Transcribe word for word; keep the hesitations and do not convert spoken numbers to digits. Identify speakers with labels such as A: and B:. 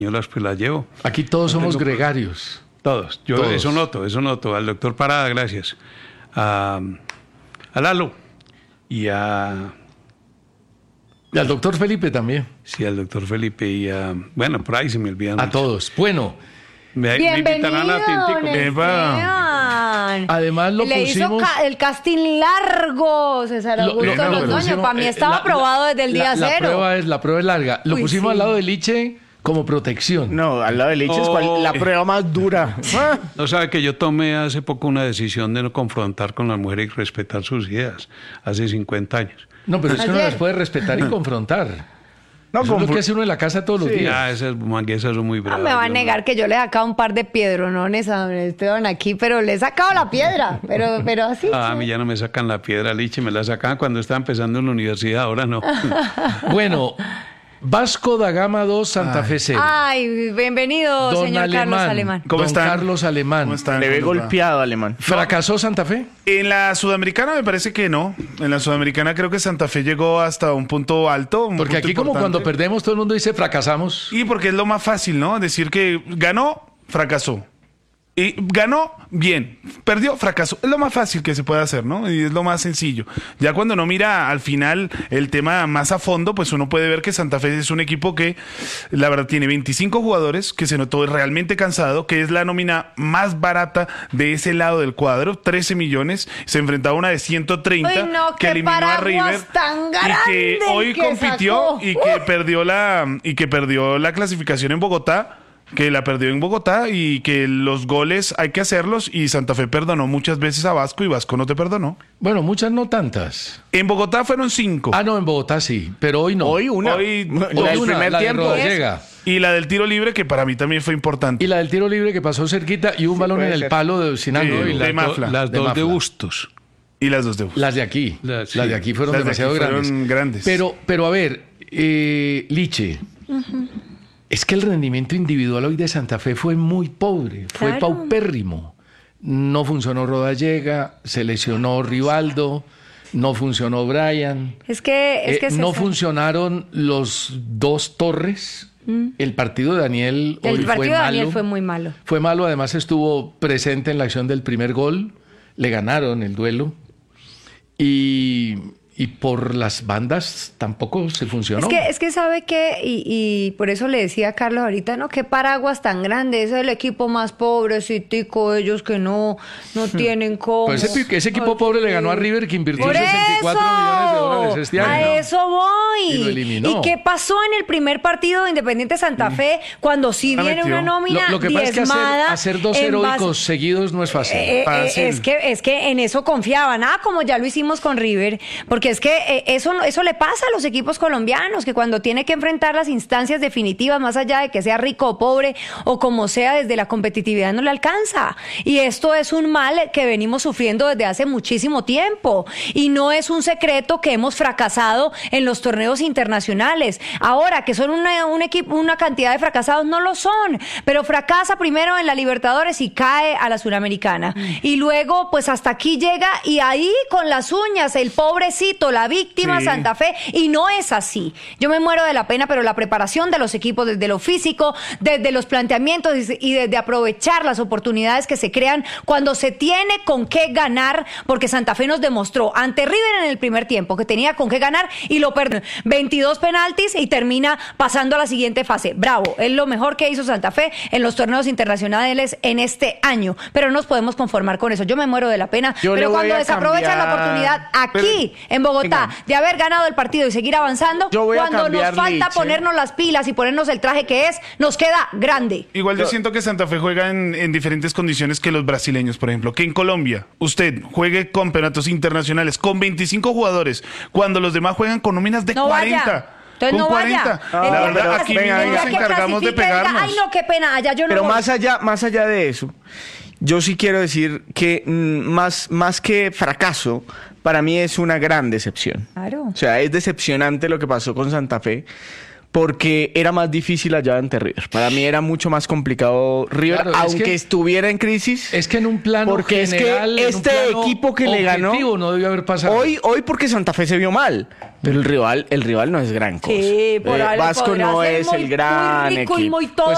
A: las pues las llevo.
B: Aquí todos
A: No
B: somos
A: tengo-
B: gregarios.
A: Todos. Yo
B: Todos.
A: eso noto, eso noto. Al doctor Parada, gracias. A, a Lalo y a...
B: Y al doctor Felipe también.
A: Sí, al doctor Felipe y a... Bueno, por ahí se me olvidan.
B: A
A: mucho.
B: todos. Bueno,
A: Me, me invitarán a Tintico.
C: Bienvenido,
A: Epa.
C: Esteban.
B: además lo
C: Le hizo
B: pusimos...
C: ca- el casting largo, César
B: Lo-
C: Augusto
B: lo- no, pero
C: Londoño.
B: pusimos-
C: Para mí
B: eh,
C: estaba
B: la-
C: aprobado desde el día
B: la,
C: cero.
B: La prueba es, la prueba es larga. Lo
C: Uy,
B: pusimos
C: sí.
B: al lado de Liche como protección.
D: No, al lado de Liche es
A: Oh.
D: cual- la prueba más dura. Ah.
A: No sabe que yo tomé hace poco una decisión de no confrontar con las mujeres y respetar sus ideas. Hace cincuenta años.
B: No, pero es que uno
C: Ayer.
B: las puede respetar y confrontar.
D: No,
B: Eso es lo
D: confro-
B: que hace uno en la casa todos los
D: Sí.
B: días.
A: Ya, esas manguesas son muy
C: No
A: bravas.
C: me va a
A: yo
C: negar que yo le he sacado un par de piedronones a don Esteban aquí, pero le he sacado la piedra, pero, pero así.
A: Ah, a mí ya no me sacan la piedra, Liche, me la sacaban cuando estaba empezando en la universidad, ahora no.
B: Bueno, Vasco da Gama dos, Santa Fe cero.
C: Ay, bienvenido,
B: Don
C: señor
B: Alemán,
C: Carlos Alemán.
E: ¿Cómo
B: Don
E: están?
B: Carlos Alemán.
E: ¿Cómo están?
D: Le ve
E: ¿Cómo va?
D: golpeado, Alemán.
B: ¿Fracasó Santa Fe?
E: En la Sudamericana me parece que no. En la Sudamericana creo que Santa Fe llegó hasta un punto alto. un
B: Porque
E: punto
B: aquí como
E: importante.
B: cuando perdemos todo el mundo dice fracasamos.
E: Y porque es lo más fácil, ¿no? Decir que ganó, fracasó. Y ganó, bien. Perdió, fracasó. Es lo más fácil que se puede hacer, ¿no? Y es lo más sencillo. Ya cuando uno mira al final el tema más a fondo, pues uno puede ver que Santa Fe es un equipo que, la verdad, tiene veinticinco jugadores, que se notó realmente cansado, que es la nómina más barata de ese lado del cuadro, trece millones. Se enfrentaba a una de ciento treinta
C: Uy, no,
E: que
C: qué
E: eliminó a
C: paraguas
E: River.
C: tan
E: y
C: grande
E: que
C: el
E: hoy
C: que
E: compitió
C: sacó.
E: y que perdió la y que perdió la clasificación en Bogotá, que la perdió en Bogotá y que los goles hay que hacerlos y Santa Fe perdonó muchas veces a Vasco y Vasco no te perdonó.
B: Bueno, muchas no tantas.
E: En Bogotá fueron cinco.
B: Ah, no, en Bogotá sí, pero hoy no.
D: Hoy una.
E: Hoy-
D: la
B: Hoy
D: del
B: una,
D: primer
B: la de
D: tiempo.
B: Rodallega.
E: Y la del tiro libre que para mí también fue importante.
B: Y la del tiro libre que pasó cerquita y un balón
D: puede
B: en el
D: ser.
B: palo de Sinango.
E: Sí,
B: y
E: de
B: las,
A: do-
E: Mafla.
A: las
B: de
A: dos de
B: Mafla.
A: Bustos.
E: Y las dos de Bustos.
B: las de aquí.
A: Las- sí.
B: Las de aquí fueron
E: Las de
B: demasiado
E: aquí fueron
B: grandes.
E: grandes.
B: Pero, pero a ver, eh, Liche, es que el rendimiento individual hoy de Santa Fe fue muy pobre, fue
C: Claro.
B: paupérrimo. No funcionó Rodallega, se lesionó Rivaldo, no funcionó Brian.
C: Es que, es
B: Eh,
C: que
B: no
C: César-
B: funcionaron los dos Torres. El partido de Daniel hoy
C: El
B: fue
C: partido de
B: malo.
C: Daniel fue muy malo.
B: Fue malo, además estuvo presente en la acción del primer gol. Le ganaron el duelo. Y, y por las bandas tampoco se funcionó.
C: Es que, es que sabe que, y, y por eso le decía a Carlos ahorita, ¿no? Qué paraguas tan grande, es el equipo más pobrecitico, ellos que no, no tienen cómo.
B: Pues ese, pi- ese equipo
C: Ay,
B: pobre le ganó a River, que invirtió
C: Por
B: sesenta y cuatro millones de dólares
C: eso,
B: este
C: a
B: año.
C: eso voy.
B: Y lo eliminó.
C: ¿Y qué pasó en el primer partido de Independiente Santa Fe cuando sí
E: La
C: viene
E: metió.
C: una
B: Lo,
C: nómina
B: lo que pasa es que hacer,
C: diezmada
B: hacer dos
C: en
B: heroicos
C: base-
B: seguidos no es fácil.
C: Eh, eh,
E: Fácil.
C: es que es que en eso confiaban, ah, como ya lo hicimos con River, porque es que eh, eso eso le pasa a los equipos colombianos, que cuando tiene que enfrentar las instancias definitivas, más allá de que sea rico o pobre o como sea, desde la competitividad no le alcanza. Y esto es un mal que venimos sufriendo desde hace muchísimo tiempo y no es un secreto que hemos fracasado en los torneos internacionales. Ahora que son una, un equipo, una cantidad de fracasados, no lo son, pero fracasa primero en la Libertadores y cae a la Suramericana. Y luego, pues hasta aquí llega y ahí con las uñas, el pobrecito, la víctima,
E: Sí.
C: Santa Fe, y no es así. Yo me muero de la pena, pero la preparación de los equipos desde lo físico, desde los planteamientos y desde aprovechar las oportunidades que se crean cuando se tiene con qué ganar, porque Santa Fe nos demostró ante River en el primer tiempo que tenía con qué ganar y lo perdió. veintidós penaltis y termina pasando a la siguiente fase. Bravo, es lo mejor que hizo Santa Fe en los torneos internacionales en este año, pero no nos podemos conformar con eso. Yo me muero de la pena,
D: Yo le
C: pero
D: voy
C: cuando
D: a
C: desaprovechan la
D: cambiar-
C: oportunidad aquí en Bogotá
D: Venga.
C: de haber ganado el partido y seguir avanzando,
D: Yo voy a
C: cuando nos
D: cambiar,
C: falta
D: Liche.
C: ponernos las pilas y ponernos el traje que es, nos queda grande.
E: Igual yo siento que Santa Fe juega en, en diferentes condiciones que los brasileños, por ejemplo. Que en Colombia usted juegue campeonatos internacionales con veinticinco jugadores, cuando los demás juegan con nóminas de
C: No
E: cuarenta.
C: vaya. Entonces
E: con
C: no
E: cuarenta.
C: vaya.
D: No,
E: La
C: El
E: verdad,
C: día
E: aquí
C: que
D: venga,
E: mismo
D: venga.
E: nos
C: el día que
E: encargamos de
C: clasifique, diga,
E: pegarnos.
C: ay, no, qué pena, allá yo no
D: Pero
C: voy.
D: más allá, más allá de eso, yo sí quiero decir que mm, más, más que fracaso, para mí es una gran decepción.
C: Claro.
D: O sea, es decepcionante lo que pasó con Santa Fe, porque era más difícil allá ante River. Para mí era mucho más complicado River,
B: Claro, es
D: aunque
B: que-
D: estuviera en crisis.
B: Es que en un plano
D: Porque es que
B: general, en un
D: este
B: plano
D: equipo que le ganó-
B: objetivo no debió haber pasado.
D: Hoy, hoy porque Santa Fe se vio mal, pero el rival, el rival no es gran cosa.
C: Sí, por
D: Eh,
C: algo
D: Vasco
C: podrá
D: no
C: ser
D: es
C: muy-
D: el gran
C: muy rico y
D: equipo.
C: muy todo.